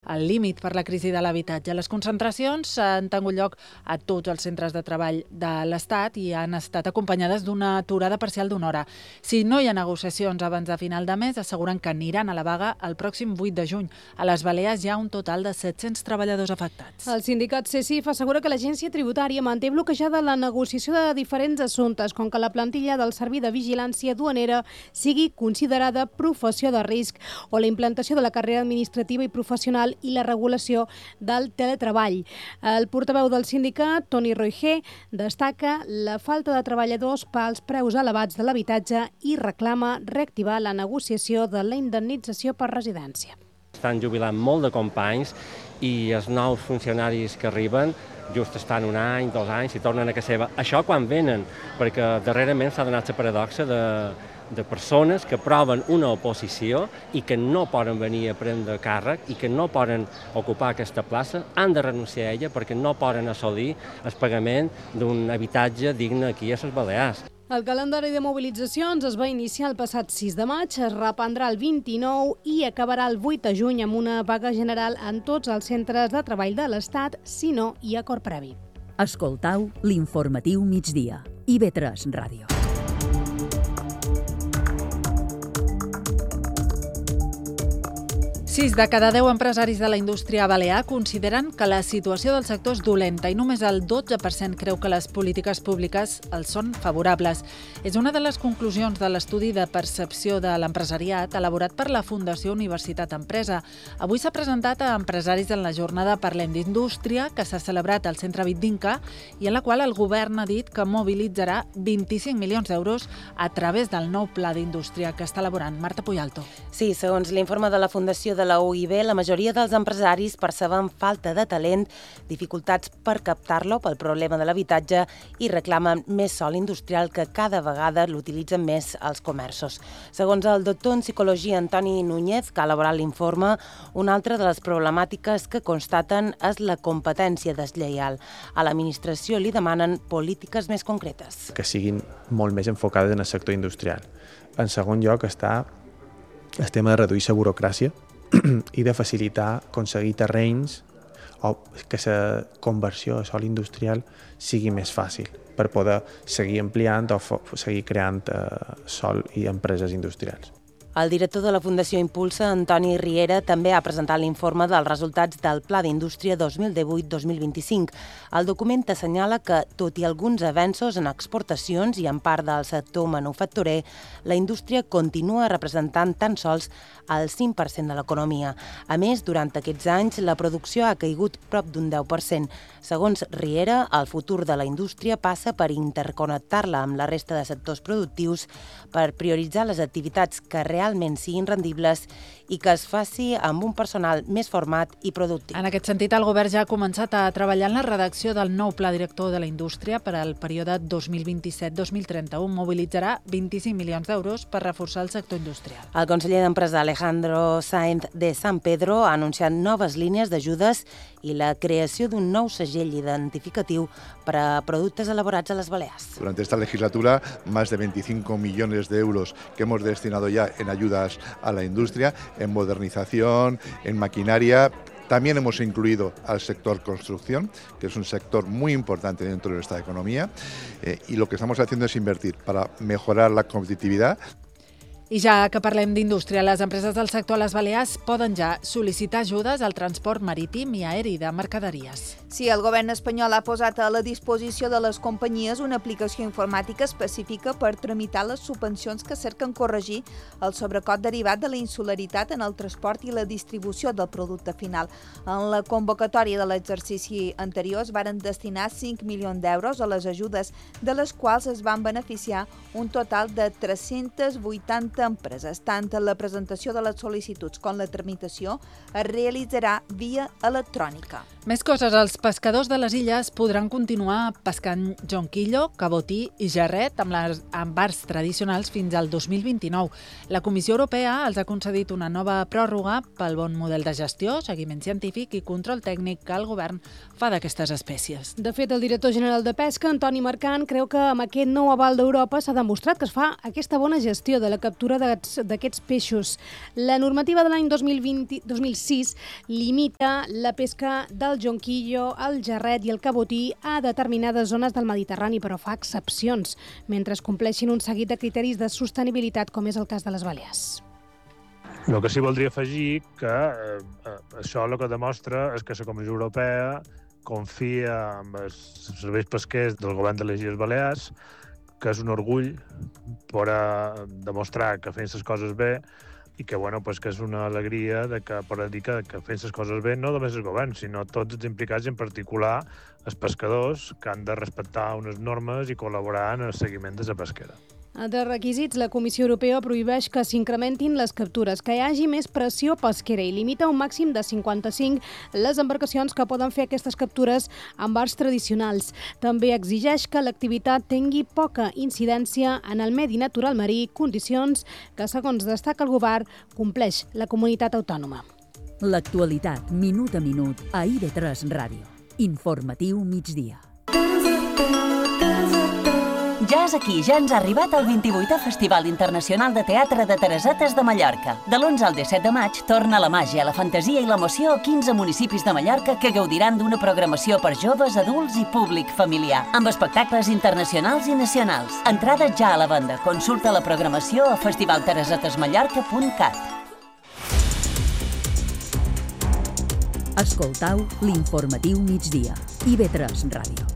al límit per la crisi de l'habitatge. Les concentracions han tingut lloc a tots els centres de treball de l'Estat i han estat acompanyades d'una aturada parcial d'una hora. Si no hi ha negociacions abans de final de mes, asseguren que aniran a la vaga el pròxim 8 de juny. A les Balears hi ha un total de 700 treballadors afectats. El sindicat CECIF assegura que l'agència tributària manté bloquejada la negociació de diferents assumptes, com que la plantilla del Servei de Vigilància Duanera sigui considerada professió de risc o la implantació de la carrera administrativa i professional i la regulació del teletreball. El portaveu del sindicat, Toni Roigé, destaca la falta de treballadors pels preus elevats de l'habitatge i reclama reactivar la negociació de la indemnització per residència. Estan jubilant molt de companys i els nous funcionaris que arriben just estan un any, 2 anys i tornen a casa seva. Això quan venen, perquè darrerament s'ha donat la paradoxa de persones que proven una oposició i que no poden venir a prendre càrrec i que no poden ocupar aquesta plaça, han de renunciar a ella perquè no poden assolir el pagament d'un habitatge digne aquí a les Balears. El calendari de mobilitzacions es va iniciar el passat 6 de maig, es reprendrà el 29 i acabarà el 8 de juny amb una vaga general en tots els centres de treball de l'Estat, si no hi ha acord previ. Escoltau l'informatiu migdia. IB3 Ràdio. 6 de cada 10 empresaris de la indústria balear consideren que la situació del sector és dolenta i només el 12% creu que les polítiques públiques els són favorables. És una de les conclusions de l'estudi de percepció de l'empresariat elaborat per la Fundació Universitat Empresa. Avui s'ha presentat a empresaris en la jornada Parlem d'Indústria, que s'ha celebrat al Centre Vic d'Inca i en la qual el govern ha dit que mobilitzarà 25 milions d'euros a través del nou pla d'indústria que està elaborant. Marta Puyalto. Sí, segons l'informe de la Fundació de la UIB, la majoria dels empresaris perceben falta de talent, dificultats per captar-lo pel problema de l'habitatge i reclamen més sòl industrial que cada vegada l'utilitzen més els comerços. Segons el doctor en psicologia Antoni Núñez, que ha elaborat l'informe, una altra de les problemàtiques que constaten és la competència deslleial. A l'administració li demanen polítiques més concretes. Que siguin molt més enfocades en el sector industrial. En segon lloc està el tema de reduir la burocràcia i de facilitar aconseguir terrenys o que la conversió a sòl industrial sigui més fàcil per poder seguir ampliant o seguir creant sòl i empreses industrials. El director de la Fundació Impulsa, Antoni Riera, també ha presentat l'informe dels resultats del Pla d'Indústria 2018-2025. El document assenyala que, tot i alguns avenços en exportacions i en part del sector manufacturer, la indústria continua representant tan sols el 5% de l'economia. A més, durant aquests anys, la producció ha caigut prop d'un 10%. Segons Riera, el futur de la indústria passa per interconnectar-la amb la resta de sectors productius per prioritzar les activitats que realment siguin rendibles i que es faci amb un personal més format i productiu. En aquest sentit, el govern ja ha començat a treballar en la redacció del nou pla director de la indústria per al període 2027-2031. Mobilitzarà 25 milions d'euros per reforçar el sector industrial. El conseller d'Empresa Alejandro Sáenz de San Pedro ha anunciat noves línies d'ajudes i la creació d'un nou segell identificatiu per a productes elaborats a les Balears. Durante esta legislatura, más de 25 millones de euros que hemos destinado ya en ayudas a la industria, en modernización, en maquinaria. También hemos incluido al sector construcción, que es un sector muy importante dentro de esta economía, y lo que estamos haciendo es invertir para mejorar la competitividad. I ja que parlem d'indústria, les empreses del sector a les Balears poden ja sol·licitar ajudes al transport marítim i aeri de mercaderies. Sí, el govern espanyol ha posat a la disposició de les companyies una aplicació informàtica específica per tramitar les subvencions que cerquen corregir el sobrecost derivat de la insularitat en el transport i la distribució del producte final. En la convocatòria de l'exercici anterior es varen destinar 5 milions d'euros a les ajudes, de les quals es van beneficiar un total de 380 empreses. Tant la presentació de les sol·licituds com la tramitació es realitzarà via electrònica. Més coses, els pescadors de les illes podran continuar pescant jonquillo, cabotí i gerret amb bars tradicionals fins al 2029. La Comissió Europea els ha concedit una nova pròrroga pel bon model de gestió, seguiment científic i control tècnic que el govern fa d'aquestes espècies. De fet, el director general de Pesca, Antoni Marcant, creu que amb aquest nou aval d'Europa s'ha demostrat que es fa aquesta bona gestió de la captura d'aquests peixos. La normativa de l'any 2006 limita la pesca del jonquillo, el gerret i el cabotí a determinades zones del Mediterrani, però fa excepcions, mentre es compleixin un seguit de criteris de sostenibilitat, com és el cas de les Balears. El que sí voldria afegir que això el que demostra és que la Comissió Europea confia en els serveis pesquers del govern de les Illes Balears, que és un orgull per demostrar que fem les coses bé i que, que és una alegria per dir que fent les coses bé no només el govern, sinó tots els implicats, en particular els pescadors, que han de respectar unes normes i col·laborar en el seguiment de la pesquera. De requisits, la Comissió Europea prohibeix que s'incrementin les captures, que hi hagi més pressió pesquera i limita un màxim de 55 les embarcacions que poden fer aquestes captures amb bars tradicionals. També exigeix que l'activitat tingui poca incidència en el medi natural marí, condicions que, segons destaca el govern, compleix la comunitat autònoma. L'actualitat, minut a minut, a IB3 Ràdio. Informatiu migdia. Ja és aquí, ja ens ha arribat el 28è Festival Internacional de Teatre de Teresetes de Mallorca. De l'11 al 17 de maig torna la màgia, la fantasia i l'emoció a 15 municipis de Mallorca que gaudiran d'una programació per joves, adults i públic familiar, amb espectacles internacionals i nacionals. Entrades ja a la venda. Consulta la programació a festivalteresetesmallorca.cat. Escoltau l'informatiu migdia. IB3 Ràdio.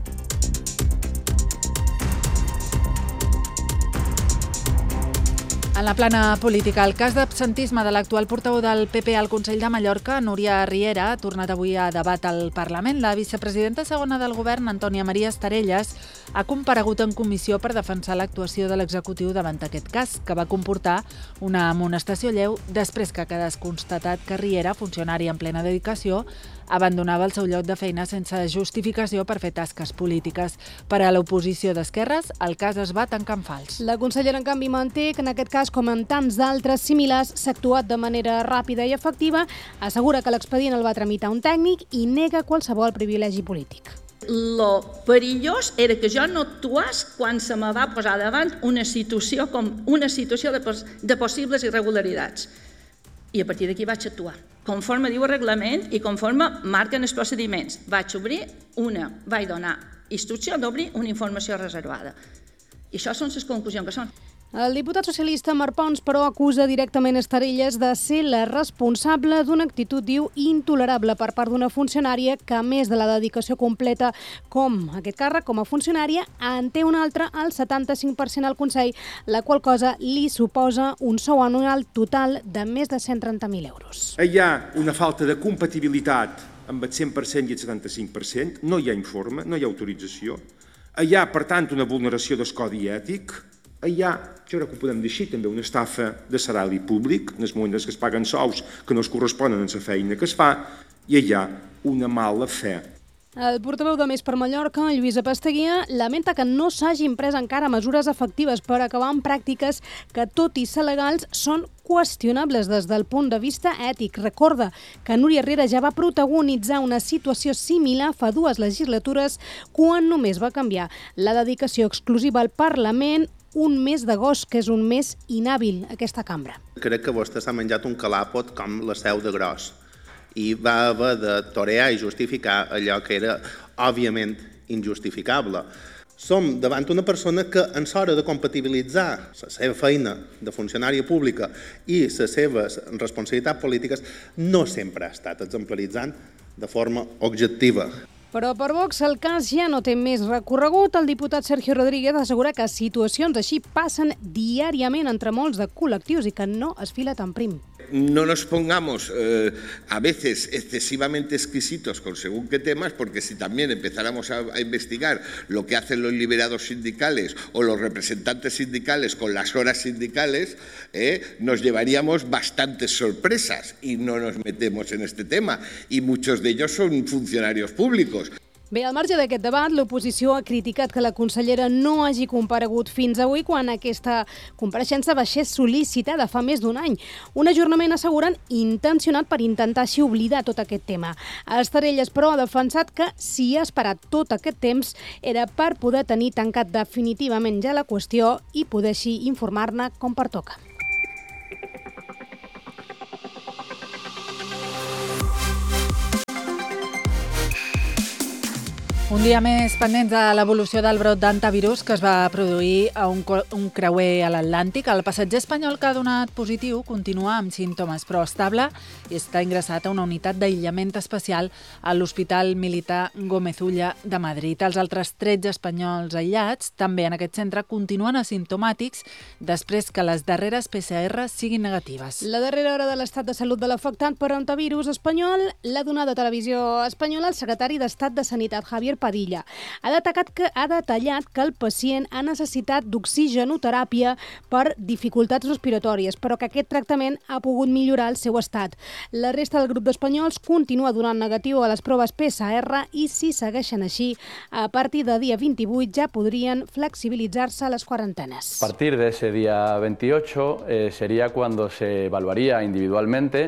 En la plana política, el cas d'absentisme de l'actual portaveu del PP al Consell de Mallorca, Núria Riera, ha tornat avui a debat al Parlament. La vicepresidenta segona del govern, Antònia Maria Estarellas, ha comparegut en comissió per defensar l'actuació de l'executiu davant aquest cas, que va comportar una amonestació lleu després que quedés constatat que Riera, funcionari en plena dedicació, abandonava el seu lloc de feina sense justificació per fer tasques polítiques. Per a l'oposició d'esquerres, el cas es va tancar en fals. La consellera, en canvi, manté que en aquest cas, com en tants d'altres similars, s'ha actuat de manera ràpida i efectiva, assegura que l'expedient el va tramitar un tècnic i nega qualsevol privilegi polític. Lo perillós era que jo no actués quan se me va posar davant una situació de possibles irregularitats. I a partir d'aquí vaig actuar. Conforme diu el reglament i conforme marquen els procediments, vaig donar instrucció d'obrir una informació reservada. I això són les conclusions que són. El diputat socialista Marc Pons, però, acusa directament Estarellas de ser la responsable d'una actitud, diu, intolerable per part d'una funcionària que, a més de la dedicació completa com aquest càrrec, com a funcionària, en té una altra al 75% al Consell, la qual cosa li suposa un sou anual total de més de 130.000 euros. Hi ha una falta de compatibilitat amb el 100% i el 75%, no hi ha informe, no hi ha autorització, hi ha, per tant, una vulneració del codi ètic, hi ha, jo crec que ho podem dir així, també una estafa de salari públic, en els moments que es paguen sous que no es corresponen a la feina que es fa, i hi ha una mala fe. El portaveu de Més per Mallorca, Lluïsa Pasteguia, lamenta que no s'hagin pres encara mesures efectives per acabar amb pràctiques que, tot i ser legals, són qüestionables des del punt de vista ètic. Recorda que Núria Riera ja va protagonitzar una situació similar fa 2 legislatures quan només va canviar la dedicació exclusiva al Parlament un mes d'agost, que és un mes inhàbil, aquesta cambra. Crec que vostè s'ha menjat un calàpot com la seu de gros i va haver de torear i justificar allò que era, òbviament, injustificable. Som davant una persona que, en l'hora de compatibilitzar la seva feina de funcionària pública i les seves responsabilitats polítiques, no sempre ha estat exemplaritzant de forma objectiva. Però per Vox el cas ja no té més recorregut. El diputat Sergio Rodríguez assegura que situacions així passen diàriament entre molts de col·lectius i que no es fila tan prim. No nos pongamos a veces excesivamente exquisitos con según qué temas, porque si también empezáramos a investigar lo que hacen los liberados sindicales o los representantes sindicales con las horas sindicales, nos llevaríamos bastantes sorpresas y no nos metemos en este tema. Y muchos de ellos son funcionarios públicos. Bé, al marge d'aquest debat, l'oposició ha criticat que la consellera no hagi comparegut fins avui quan aquesta compareixença va ser sol·licitada fa més d'un any. Un ajornament, asseguren, intencionat per intentar així oblidar tot aquest tema. Estarelles, però, ha defensat que si ha esperat tot aquest temps era per poder tenir tancat definitivament ja la qüestió i poder així informar-ne com pertoca. Un dia més pendents de l'evolució del brot d'antivirus que es va produir a un creuer a l'Atlàntic. El passatger espanyol que ha donat positiu continua amb símptomes, però estable i està ingressat a una unitat d'aïllament especial a l'Hospital Militar Gómez Ulla de Madrid. Els altres 13 espanyols aïllats, també en aquest centre, continuen asimptomàtics després que les darreres PCR siguin negatives. La darrera hora de l'estat de salut de l'afectat per antivirus espanyol l'ha donat a Televisió Espanyola el secretari d'Estat de Sanitat, Javier Padilla. Ha detallat que el pacient ha necessitat d'oxigenoteràpia per dificultats respiratòries, però que aquest tractament ha pogut millorar el seu estat. La resta del grup d'espanyols continua donant negatiu a les proves PCR i, si segueixen així, a partir de dia 28 ja podrien flexibilitzar-se les cuarentenas. A partir de ese día 28 sería cuando se evaluaría individualmente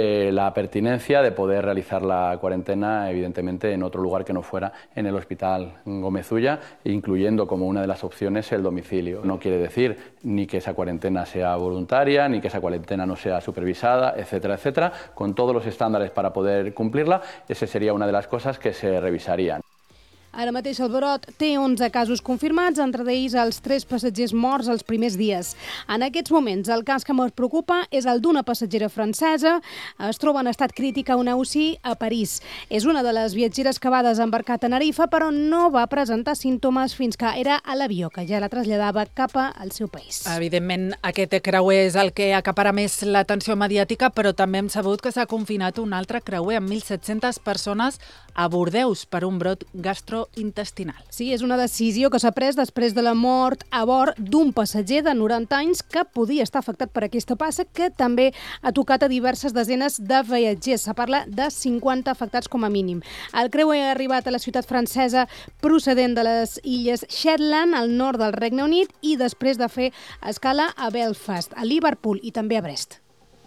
la pertinencia de poder realizar la cuarentena, evidentemente, en otro lugar que no fuera en el Hospital Gómez Ulla, incluyendo como una de las opciones el domicilio. No quiere decir ni que esa cuarentena sea voluntaria, ni que esa cuarentena no sea supervisada, etcétera, etcétera. Con todos los estándares para poder cumplirla, esa sería una de las cosas que se revisarían. Ara mateix el brot té 11 casos confirmats, entre d'ells els 3 passatgers morts els primers dies. En aquests moments, el cas que més preocupa és el d'una passatgera francesa. Es troba en estat crític a una UCI a París. És una de les viatgeres que va desembarcar a Tenerife, però no va presentar símptomes fins que era a l'avió, que ja la traslladava cap al seu país. Evidentment, aquest creuer és el que acapara més l'atenció mediàtica, però també hem sabut que s'ha confinat un altre creuer amb 1.700 persones a Bordeus per un brot gastrointestinal. Sí, és una decisió que s'ha pres després de la mort a bord d'un passatger de 90 anys que podia estar afectat per aquesta passa, que també ha tocat a diverses desenes de viatgers. Se parla de 50 afectats com a mínim. El creuer ha arribat a la ciutat francesa procedent de les illes Shetland, al nord del Regne Unit, i després de fer escala a Belfast, a Liverpool i també a Brest.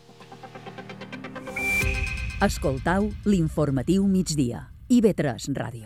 Escoltau l'informatiu migdia. IB3 Ràdio.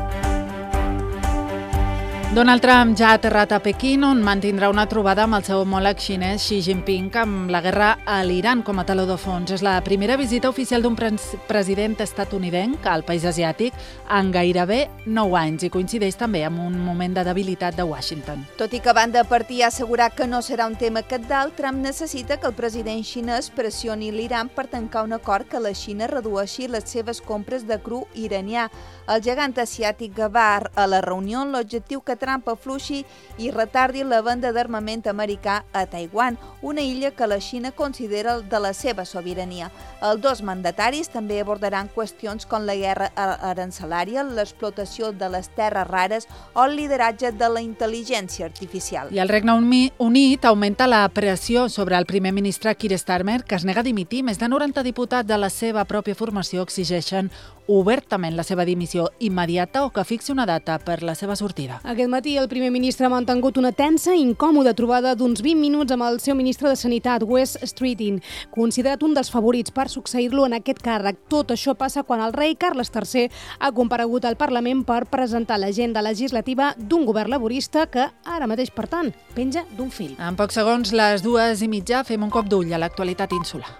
Donald Trump ja ha aterrat a Pequín, on mantindrà una trobada amb el seu homòleg xinès Xi Jinping amb la guerra a l'Iran com a teló de fons. És la primera visita oficial d'un president estatunidenc al país asiàtic en gairebé 9 anys i coincideix també amb un moment de debilitat de Washington. Tot i que van de partir a assegurar que no serà un tema cabdal, Trump necessita que el president xinès pressioni l'Iran per tancar un acord que la Xina redueixi les seves compres de cru iranià. El gegant asiàtic va a la reunió amb l'objectiu que Trump afluixi i retardi la venda d'armament americà a Taiwan, una illa que la Xina considera de la seva sobirania. Els dos mandataris també abordaran qüestions com la guerra arancelària, l'explotació de les terres rares o el lideratge de la intel·ligència artificial. I el Regne Unit augmenta la pressió sobre el primer ministre Keir Starmer, que es nega a dimitir. Més de 90 diputats de la seva pròpia formació exigeixen obertament la seva dimissió immediata o que fixi una data per la seva sortida. Aquest matí el primer ministre ha mantingut una tensa i incòmoda trobada d'uns 20 minuts amb el seu ministre de Sanitat, Wes Streeting, considerat un dels favorits per succeir-lo en aquest càrrec. Tot això passa quan el rei Carles III ha comparegut al Parlament per presentar l'agenda legislativa d'un govern laborista que ara mateix, per tant, penja d'un fil. En pocs segons, les 2:30, fem un cop d'ull a l'actualitat insular.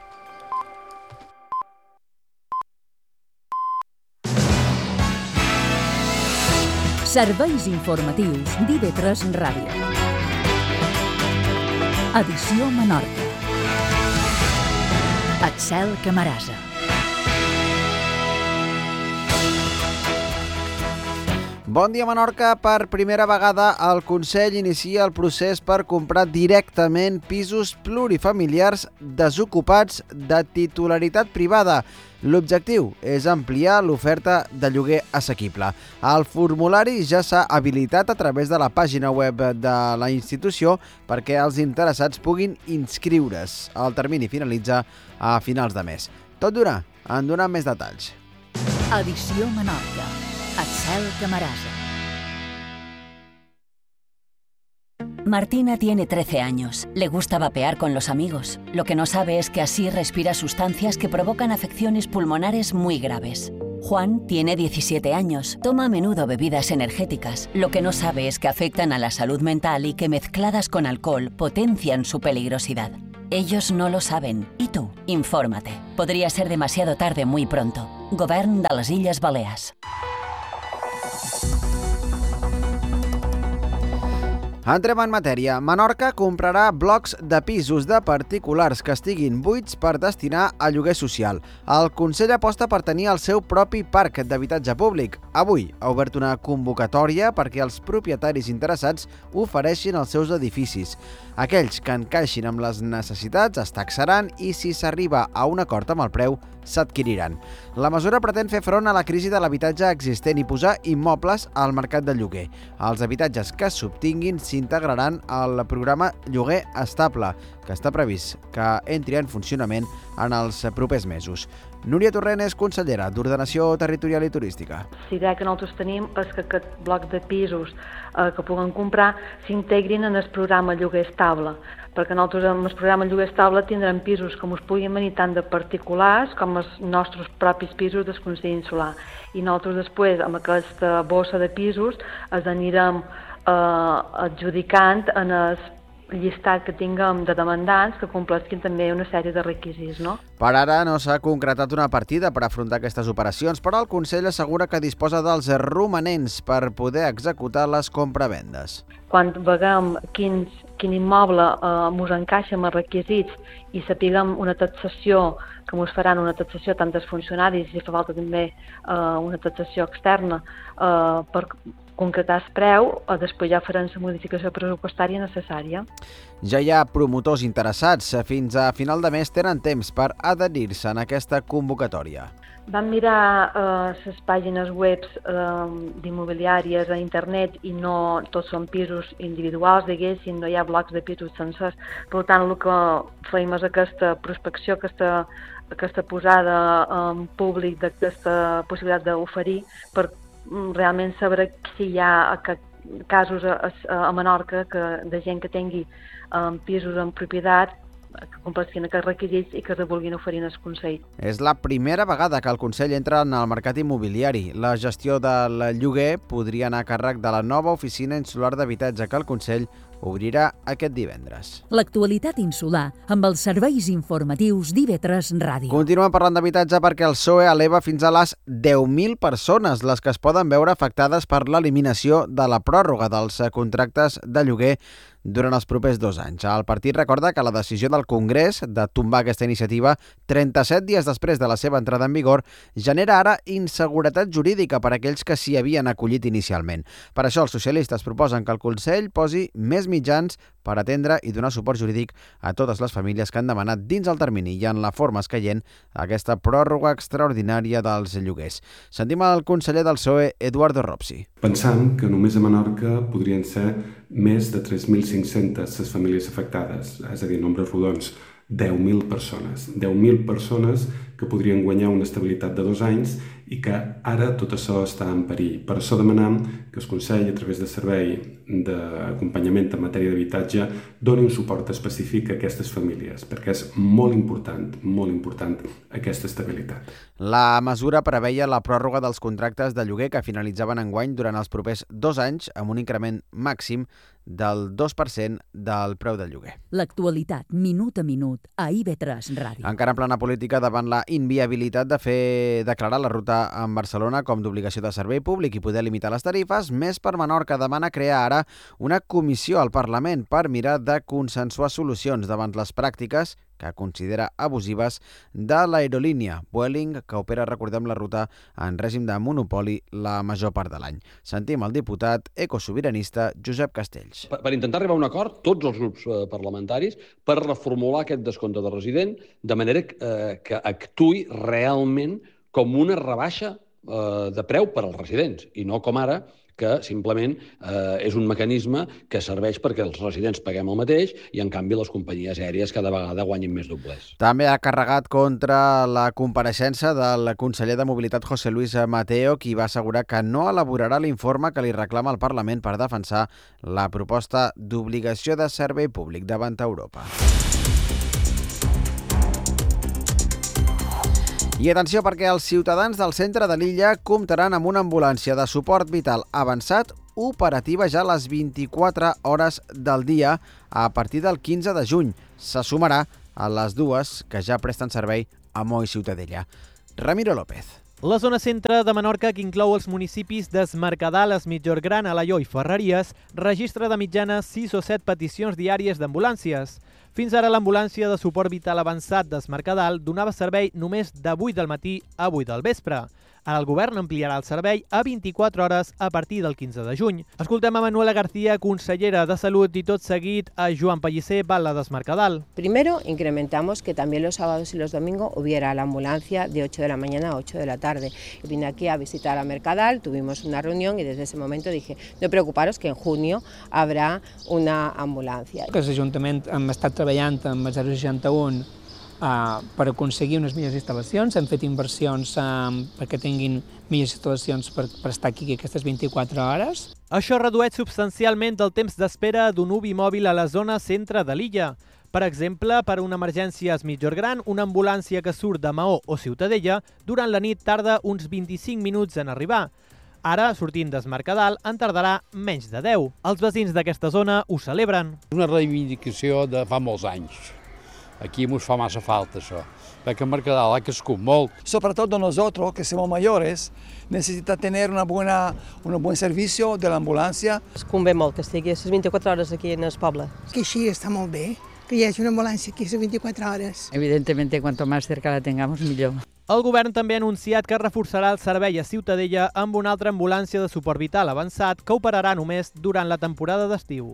Serveis informatius d'IB3 Ràdio. Edició Menorca. Axel Camarasa. Bon dia, Menorca. Per primera vegada, el Consell inicia el procés per comprar directament pisos plurifamiliars desocupats de titularitat privada. L'objectiu és ampliar l'oferta de lloguer assequible. El formulari ja s'ha habilitat a través de la pàgina web de la institució perquè els interessats puguin inscriure's. El termini finalitza a finals de mes. Tot d'una, en donem més detalls. Edició Menorca. Axel Camarasa. Martina tiene 13 años. Le gusta vapear con los amigos. Lo que no sabe es que así respira sustancias que provocan afecciones pulmonares muy graves. Juan tiene 17 años. Toma a menudo bebidas energéticas. Lo que no sabe es que afectan a la salud mental y que mezcladas con alcohol potencian su peligrosidad. Ellos no lo saben. ¿Y tú? Infórmate. Podría ser demasiado tarde muy pronto. Govern de les Illes Balears. Entrem en matèria. Menorca comprarà blocs de pisos de particulars que estiguin buits per destinar a lloguer social. El Consell aposta per tenir el seu propi parc d'habitatge públic. Avui ha obert una convocatòria perquè els propietaris interessats ofereixin els seus edificis. Aquells que encaixin amb les necessitats es taxaran i si s'arriba a un acord amb el preu, s'adquiriran. La mesura pretén fer front a la crisi de l'habitatge existent i posar immobles al mercat del lloguer. Els habitatges que s'obtinguin s'integraran al programa Lloguer Estable, que està previst que entri en funcionament en els propers mesos. Núria Torrent és consellera d'Ordenació Territorial i Turística. La idea que nosaltres tenim és que aquest bloc de pisos que puguen comprar s'integrin en el programa Lloguer Estable, perquè nosaltres en el programa Lloguer Estable tindrem pisos que ens puguin venir tant de particulars com els nostres propis pisos del Consell Insular. I nosaltres després, amb aquesta bossa de pisos, els anirem adjudicant en el llistat que tinguem de demandants que compleixin també una sèrie de requisits, no? Per ara no s'ha concretat una partida per afrontar aquestes operacions, però el Consell assegura que disposa dels romanents per poder executar les compravendes. Quan veiem quin immoble ens encaixa amb els requisits i sapiguem una taxació, que ens faran una taxació tant dels funcionaris, i fa falta també una taxació externa per concretar el preu, després ja farem la modificació pressupostària necessària. Ja hi ha promotors interessats. Fins a final de mes tenen temps per adherir-se en aquesta convocatòria. Vam mirar les pàgines web d'immobiliàries a internet i no tots són pisos individuals, diguéssim, no hi ha blocs de pisos sencers. Per tant, el que fèiem és aquesta prospecció, aquesta posada en públic d'aquesta possibilitat d'oferir per realment saber si hi ha casos a Menorca de gent que tingui pisos en propietat que compleixin aquests requisits i que es vulguin oferir al Consell. És la primera vegada que el Consell entra en el mercat immobiliari. La gestió del lloguer podria anar a càrrec de la nova oficina insular d'habitatge que el Consell obrirà aquest divendres. L'actualitat insular amb els serveis informatius d'IV3 Ràdio. Continuem parlant d'habitatge perquè el PSOE eleva fins a les 10.000 persones les que es poden veure afectades per l'eliminació de la pròrroga dels contractes de lloguer durant els propers 2 anys. El partit recorda que la decisió del Congrés de tombar aquesta iniciativa 37 dies després de la seva entrada en vigor genera ara inseguretat jurídica per a aquells que s'hi havien acollit inicialment. Per això els socialistes proposen que el Consell posi més mitjans per atendre i donar suport jurídic a totes les famílies que han demanat dins el termini i en la forma escaient aquesta pròrroga extraordinària dels lloguers. Sentim el conseller del PSOE, Eduardo Ropsi. Pensam que només a Menorca podrien ser més de 3.500 les famílies afectades, és a dir, nombres rodons, 10.000 persones. 10.000 persones que podrien guanyar una estabilitat de 2 anys i que ara tot això està en perill. Per això demanem que el Consell, a través del Servei d'Acompanyament en matèria d'habitatge, doni un suport específic a aquestes famílies, perquè és molt important aquesta estabilitat. La mesura preveia la pròrroga dels contractes de lloguer que finalitzaven enguany durant els propers 2 anys amb un increment màxim del 2% del preu del lloguer. L'actualitat, minut a minut, a IV3 Ràdio. Encara en plena política, davant la inviabilitat de fer declarar la ruta en Barcelona com d'obligació de servei públic i poder limitar les tarifes, Més per Menorca demana crear ara una comissió al Parlament per mirar de consensuar solucions davant les pràctiques que considera abusives de l'aerolínia Vueling, que opera, recordem, la ruta en règim de monopoli la major part de l'any. Sentim el diputat ecosobiranista Josep Castells. Per intentar arribar a un acord, tots els grups parlamentaris, per reformular aquest descompte de resident de manera que actuï realment com una rebaixa de preu per als residents i no com ara, que simplement és un mecanisme que serveix perquè els residents paguem el mateix i, en canvi, les companyies aèries cada vegada guanyin més doblers. També ha carregat contra la compareixença del conseller de Mobilitat José Luis Mateo, qui va assegurar que no elaborarà l'informe que li reclama el Parlament per defensar la proposta d'obligació de servei públic davant Europa. I atenció, perquè els ciutadans del centre de l'illa comptaran amb una ambulància de suport vital avançat operativa ja a les 24 hores del dia a partir del 15 de juny. Se sumarà a les dues que ja presten servei a Mo i Ciutadella. Ramiro López. La zona centre de Menorca, que inclou els municipis d'Es Mercadal, Es Migjorn, Alaior i Ferreries, registra de mitjana 6 o 7 peticions diàries d'ambulàncies. Fins ara, l'ambulància de suport vital avançat d'Es Mercadal donava servei només de 8 del matí a 8 del vespre. Ara el govern ampliarà el servei a 24 hores a partir del 15 de juny. Escoltem a Manuela García, consellera de Salut, y tot seguit a Joan Pellicer, batlle d'Es Mercadal. Primero, incrementamos que también los sábados y los domingos hubiera la ambulancia de 8 de la mañana a 8 de la tarde. Y vine aquí a visitar a Mercadal, tuvimos una reunión y desde ese momento dije, no preocuparos que en junio habrá una ambulancia. Que l'Ajuntament hem estat treballant amb el 061 per aconseguir unes millors instal·lacions, hem fet inversions perquè tinguin millors instal·lacions per estar aquí aquestes 24 hores. Això redueix substancialment el temps d'espera d'un UBI mòbil a la zona centre de l'illa. Per exemple, per una emergència a Es Migjorn, una ambulància que surt de Maó o Ciutadella durant la nit tarda uns 25 minuts en arribar. Ara, sortint d'Es Mercadal, en tardarà menys de 10. Els veïns d'aquesta zona ho celebren. És una reivindicació de fa molts anys. Aquí ens fa massa falta això, perquè el Mercadal ha crescut molt. Sobre todo nosotros, que somos mayores, necesita tener un buen servicio de l'ambulància. Es convé molt que estigui a les 24 hores aquí en el poble. Que així està molt bé, que hi hagi una ambulància aquí a les 24 hores. Evidentemente, cuanto más cerca la tengamos, millor. El govern també ha anunciat que reforçarà el servei a Ciutadella amb una altra ambulància de suport vital avançat que operarà només durant la temporada d'estiu.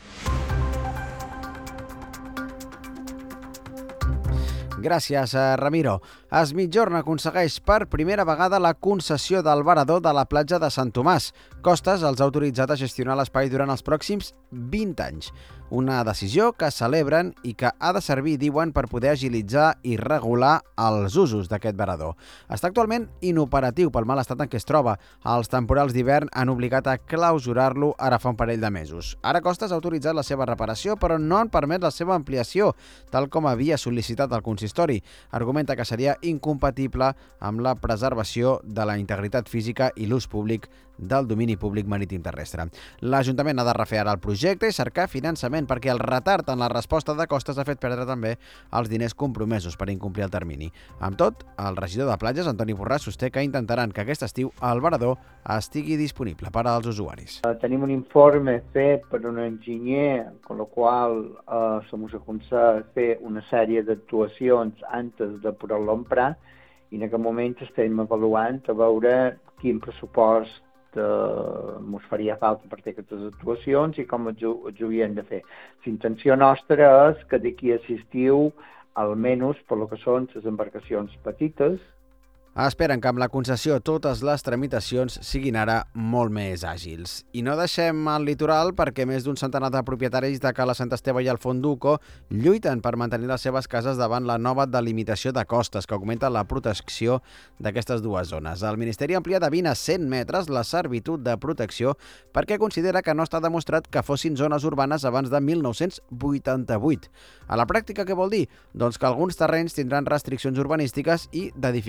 Gràcies, Ramiro. Es Migjorn aconsegueix per primera vegada la concessió del varador de la platja de Sant Tomàs. Costes els ha autoritzat a gestionar l'espai durant els pròxims 20 anys. Una decisió que celebren i que ha de servir, diuen, per poder agilitzar i regular els usos d'aquest varador. Està actualment inoperatiu pel mal estat en què es troba. Els temporals d'hivern han obligat a clausurar-lo ara fa un parell de mesos. Ara Costes ha autoritzat la seva reparació, però no han permès la seva ampliació, tal com havia sol·licitat el consistori. Argumenta que seria incompatible amb la preservació de la integritat física i l'ús públic del domini públic marítim terrestre. L'Ajuntament ha de refer ara el projecte i cercar finançament perquè el retard en la resposta de Costes ha fet perdre també els diners compromesos per incomplir el termini. Amb tot, el regidor de platges, Antoni Borràs, sosté que intentaran que aquest estiu el varador estigui disponible per als usuaris. Tenim un informe fet per un enginyer, amb la qual se mos aconsella fer una sèrie d'actuacions antes de poder-lo emprar, i en aquest moment estem avaluant a veure quin pressupost ens faria falta per fer aquestes actuacions i com ens ho havíem de fer. L'intenció nostra és que d'aquí a l'estiu, almenys per lo que són les embarcacions petites, Esperen que amb la concessió totes les tramitacions siguin ara molt més àgils. I no deixem el litoral perquè més d'un centenar de propietaris de Cala Sant Esteve i el Fonduco lluiten per mantenir les seves cases davant la nova delimitació de costes que augmenta la protecció d'aquestes dues zones. El Ministeri amplia de 20 a 100 metres la servitud de protecció perquè considera que no està demostrat que fossin zones urbanes abans de 1988. A la pràctica, què vol dir? Doncs que alguns terrenys tindran restriccions urbanístiques i d'edificació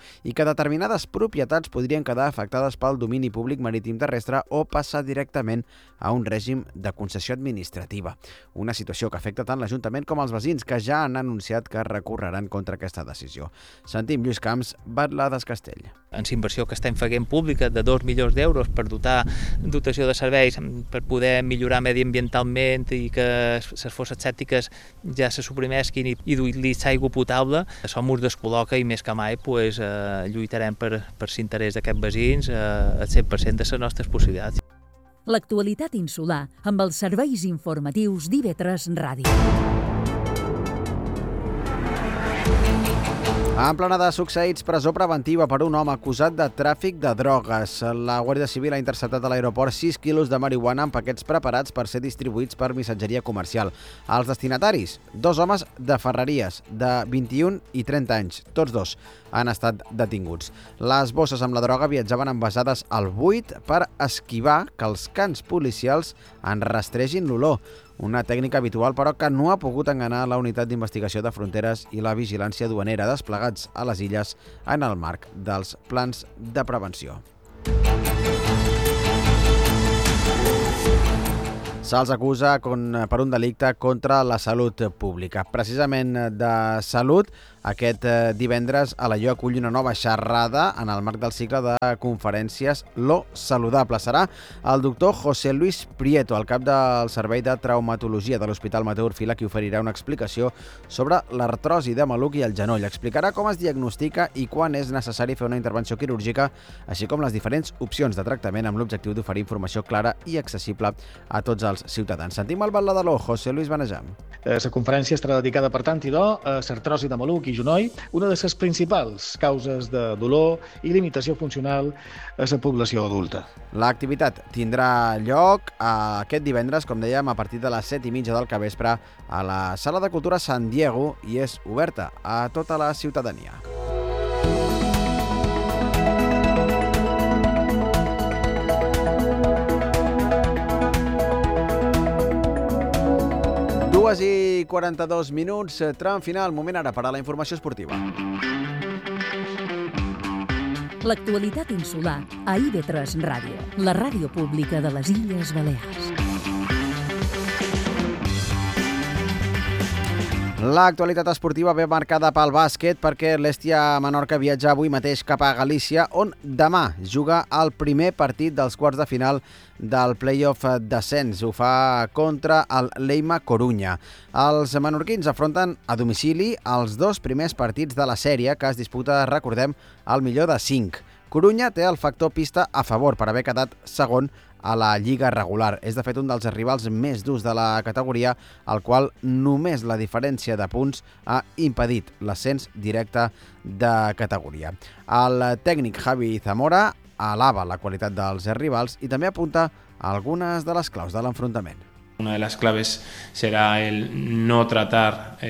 i que determinades propietats podrien quedar afectades pel domini públic marítim terrestre o passar directament a un règim de concessió administrativa. Una situació que afecta tant l'Ajuntament com els veïns, que ja han anunciat que recorreran contra aquesta decisió. Sentim Lluís Camps, batlle d'Escastell. En la inversió que estem fent pública de 2 milions d'euros per dotació de serveis, per poder millorar mediambientalment i que les fosses sèptiques ja se suprimesquin i dur-li aigua potable, això ens descol·loca i més que mai lluitarem per l'interès d'aquests veïns al 100% de les nostres possibilitats. L'actualitat insular amb els serveis informatius d'IV3 Ràdio. En Planada, succeïts presó preventiva per un home acusat de tràfic de drogues. La Guàrdia Civil ha interceptat a l'aeroport 6 quilos de marihuana en paquets preparats per ser distribuïts per missatgeria comercial. Els destinataris, 2 homes de Ferreries, de 21 i 30 anys, tots dos han estat detinguts. Les bosses amb la droga viatjaven envasades al buit per esquivar que els cans policials en rastregin l'olor. Una tècnica habitual, però, que no ha pogut enganar la Unitat d'Investigació de Fronteres i la Vigilància Duanera desplegats a les illes en el marc dels plans de prevenció. Se'ls acusa per un delicte contra la salut pública. Precisament de salut, aquest divendres Alaior acull una nova xerrada en el marc del cicle de conferències Lo Saludable. Serà el doctor José Luis Prieto, el cap del Servei de Traumatologia de l'Hospital Mateu Orfila, qui oferirà una explicació sobre l'artrosi de maluc i el genoll. Explicarà com es diagnostica i quan és necessari fer una intervenció quirúrgica, així com les diferents opcions de tractament amb l'objectiu d'oferir informació clara i accessible a tots els ciutadans. Sentim el batlle de l'O, José Luis Benejam. La conferència estarà dedicada, per tant, a l'artrosi de maluc i genoll, una de les principals causes de dolor i limitació funcional a la població adulta. L'activitat tindrà lloc aquest divendres, com dèiem, a partir de les 7:30 del capvespre a la Sala de Cultura San Diego i és oberta a tota la ciutadania. I 42 minuts, tram final, moment ara per a la informació esportiva. L'actualitat insular a IV3 Ràdio, la ràdio pública de les Illes Balears. L'actualitat esportiva ve marcada pel bàsquet perquè l'Hèstia Menorca viatja avui mateix cap a Galícia, on demà juga el primer partit dels quarts de final del play-off d'ascens. Ho fa contra el Leima Corunya. Els menorquins afronten a domicili els 2 primers partits de la sèrie, que es disputa, recordem, al millor de 5. Corunya té el factor pista a favor per haver quedat segon a la lliga regular. És, de fet, un dels rivals més durs de la categoria, al qual només la diferència de punts ha impedit l'ascens directe de categoria. El tècnic Javi Zamora alaba la qualitat dels rivals i també apunta algunes de les claus de l'enfrontament. Una de las claves será el no tratar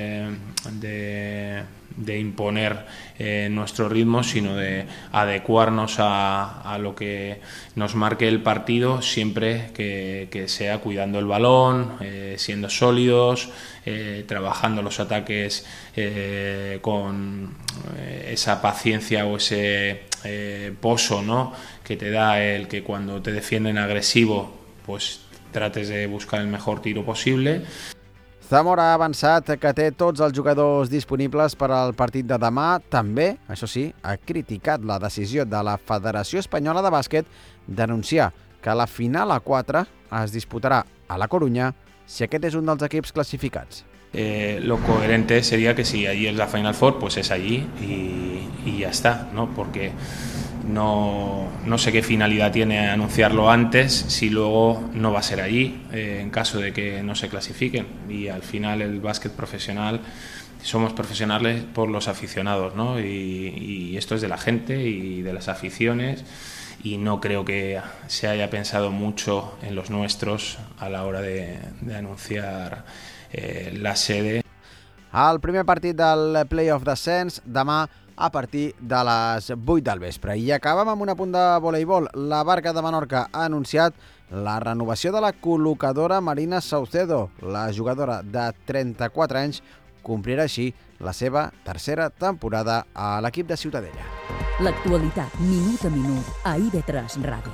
de imponer nuestro ritmo, sino de adecuarnos a lo que nos marque el partido, siempre que sea cuidando el balón, siendo sólidos, trabajando los ataques con esa paciencia o ese poso, ¿no?, que te da el que cuando te defienden agresivo, pues trates de buscar el mejor tiro possible. Zamora ha avançat que té tots els jugadors disponibles per al partit de demà. També, això sí, ha criticat la decisió de la Federació Espanyola de Bàsquet d'anunciar que la final a 4 es disputarà a La Corunya si aquest és un dels equips classificats. Lo coherente sería que si allí es la Final Four, pues es allí y ya está, ¿no? Porque no sé qué finalidad tiene anunciarlo antes si luego no va a ser allí en caso de que no se clasifiquen. Y al final el básquet profesional, somos profesionales por los aficionados, ¿no? Y esto es de la gente y de las aficiones, y no creo que se haya pensado mucho en los nuestros a la hora de anunciar la sede. El primer partit del play-off d'ascens demà a partir de les 8 del vespre. I acabem amb un apunt de voleibol. La Barca de Menorca ha anunciat la renovació de la col·locadora Marina Saucedo. La jugadora de 34 anys complirà així la seva tercera temporada a l'equip de Ciutadella. L'actualitat, minut a minut, a IB3 Ràdio.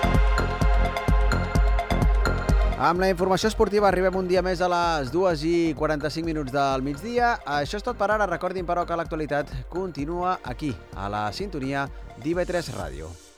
Amb la informació esportiva arribem un dia més a les 2:45 del migdia. Això és tot per ara. Recordin, però, que l'actualitat continua aquí, a la sintonia d'IB3 Ràdio.